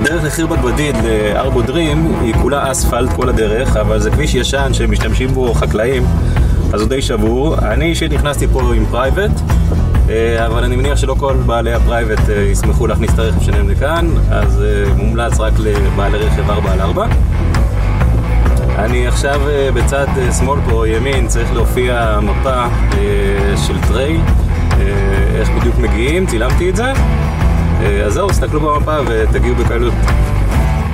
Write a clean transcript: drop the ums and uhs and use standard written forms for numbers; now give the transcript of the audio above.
הדרך לחירבת גדיד לארבו דרים היא כולה אספלט כל הדרך, אבל זה כביש ישן שמשתמשים בו חקלאים, אז הוא די שבור. אני אישית נכנסתי פה עם פרייבט, אבל אני מניח שלא כל בעלי הפרייבט ישמחו להכניס את הרכב שלהם לכאן, אז מומלץ רק לבעלי רכב 4x4. אני עכשיו בצד שמאל פה, ימין, צריך להופיע מפה של טרייל, איך בדיוק מגיעים, צילמתי את זה. אז זהו, תסתכלו במפה ותגיעו בקלות.